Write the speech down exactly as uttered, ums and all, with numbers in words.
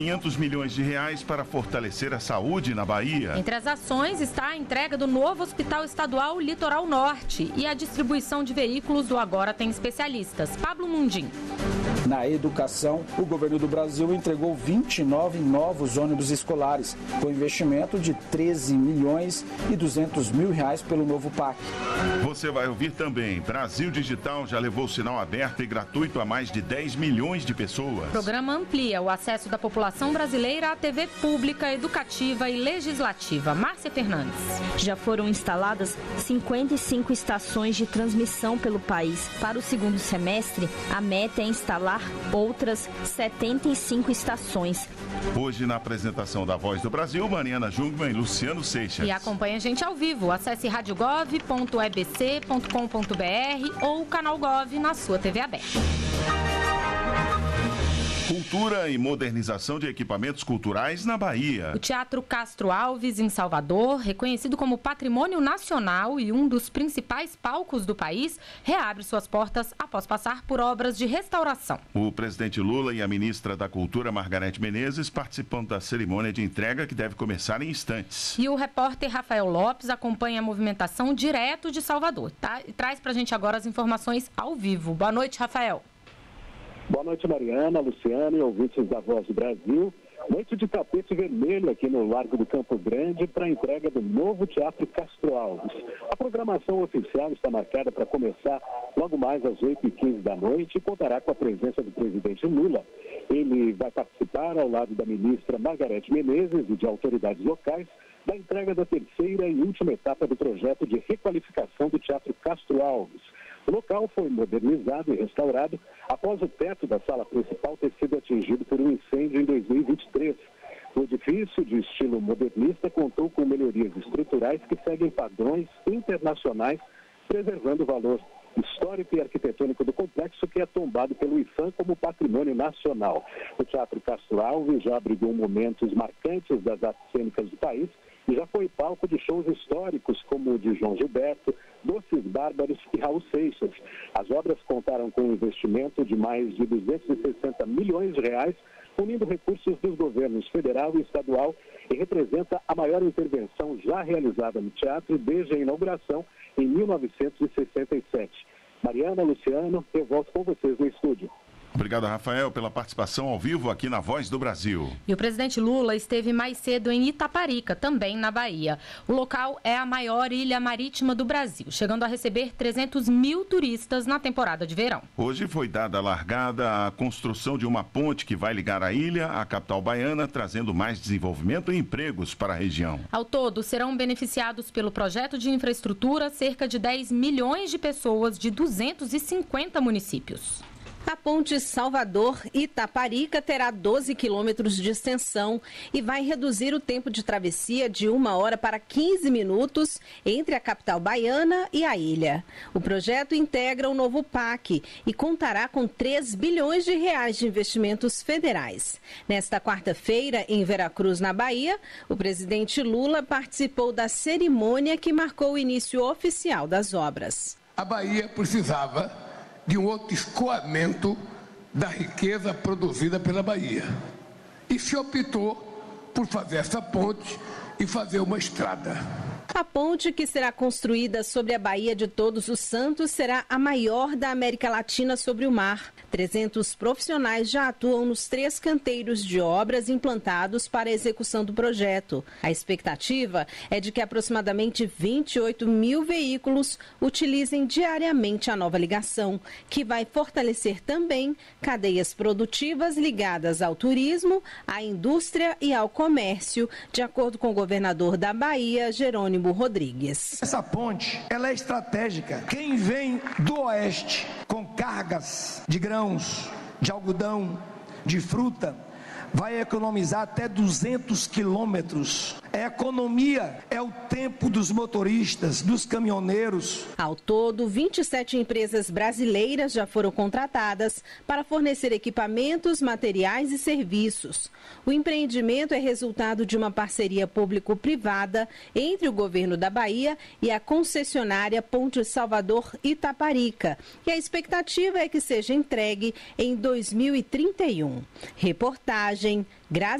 quinhentos milhões de reais para fortalecer a saúde na Bahia. Entre as ações está a entrega do novo Hospital Estadual Litoral Norte e a distribuição de veículos do Agora Tem Especialistas. Pablo Mundim. Na educação, o governo do Brasil entregou vinte e nove novos ônibus escolares, com investimento de treze milhões e duzentos mil reais pelo novo P A C. Você vai ouvir também, Brasil Digital já levou sinal aberto e gratuito a mais de dez milhões de pessoas. O programa amplia o acesso da população brasileira à T V pública, educativa e legislativa. Márcia Fernandes. Já foram instaladas cinquenta e cinco estações de transmissão pelo país. Para o segundo semestre, a meta é instalar outras setenta e cinco estações. Hoje, na apresentação da Voz do Brasil, Mariana Jungmann e Luciano Seixas. E acompanhe a gente ao vivo. Acesse radiogov ponto e b c ponto com ponto b r ou o canal Gov na sua T V aberta. Cultura e modernização de equipamentos culturais na Bahia. O Teatro Castro Alves, em Salvador, reconhecido como Patrimônio Nacional e um dos principais palcos do país, reabre suas portas após passar por obras de restauração. O presidente Lula e a ministra da Cultura, Margarete Menezes, participam da cerimônia de entrega que deve começar em instantes. E o repórter Rafael Lopes acompanha a movimentação direto de Salvador, tá? E traz pra gente agora as informações ao vivo. Boa noite, Rafael. Boa noite, Mariana, Luciano e ouvintes da Voz do Brasil. Noite de tapete vermelho aqui no Largo do Campo Grande para a entrega do novo Teatro Castro Alves. A programação oficial está marcada para começar logo mais às oito e quinze da noite e contará com a presença do presidente Lula. Ele vai participar ao lado da ministra Margarete Menezes e de autoridades locais da entrega da terceira e última etapa do projeto de requalificação do Teatro Castro Alves. O local foi modernizado e restaurado após o teto da sala principal ter sido atingido por um incêndio em dois mil e vinte e três. O edifício, de estilo modernista, contou com melhorias estruturais que seguem padrões internacionais, preservando o valor histórico e arquitetônico do complexo, que é tombado pelo I F A M como Patrimônio Nacional. O Teatro Castro Alves já abrigou momentos marcantes das artes cênicas do país e já foi palco de shows históricos como o de João Gilberto, Doces Bárbaros e Raul Seixas. As obras contaram com um investimento de mais de duzentos e sessenta milhões de reais, unindo recursos dos governos federal e estadual, e representa a maior intervenção já realizada no teatro desde a inauguração em mil novecentos e sessenta e sete. Mariana, Luciano, eu volto com vocês no estúdio. Obrigado, Rafael, pela participação ao vivo aqui na Voz do Brasil. E o presidente Lula esteve mais cedo em Itaparica, também na Bahia. O local é a maior ilha marítima do Brasil, chegando a receber trezentos mil turistas na temporada de verão. Hoje foi dada a largada à construção de uma ponte que vai ligar a ilha à capital baiana, trazendo mais desenvolvimento e empregos para a região. Ao todo, serão beneficiados pelo projeto de infraestrutura cerca de dez milhões de pessoas de duzentos e cinquenta municípios. A ponte Salvador-Itaparica terá doze quilômetros de extensão e vai reduzir o tempo de travessia de uma hora para quinze minutos entre a capital baiana e a ilha. O projeto integra o novo P A C e contará com três bilhões de reais de investimentos federais. Nesta quarta-feira, em Veracruz, na Bahia, o presidente Lula participou da cerimônia que marcou o início oficial das obras. A Bahia precisava de um outro escoamento da riqueza produzida pela Bahia. E se optou por fazer essa ponte e fazer uma estrada. A ponte, que será construída sobre a Baía de Todos os Santos, será a maior da América Latina sobre o mar. trezentos profissionais já atuam nos três canteiros de obras implantados para a execução do projeto. A expectativa é de que aproximadamente vinte e oito mil veículos utilizem diariamente a nova ligação, que vai fortalecer também cadeias produtivas ligadas ao turismo, à indústria e ao comércio, de acordo com o governador da Bahia, Jerônimo Rodrigues. Essa ponte, ela é estratégica. Quem vem do oeste com cargas de grãos, de algodão, de fruta, vai economizar até duzentos quilômetros é economia, é o tempo dos motoristas, dos caminhoneiros. Ao todo, vinte e sete empresas brasileiras já foram contratadas para fornecer equipamentos, materiais e serviços. O empreendimento é resultado de uma parceria público-privada entre o governo da Bahia e a concessionária Ponte Salvador Itaparica. E a expectativa é que seja entregue em dois mil e trinta e um. Reportagem Grazi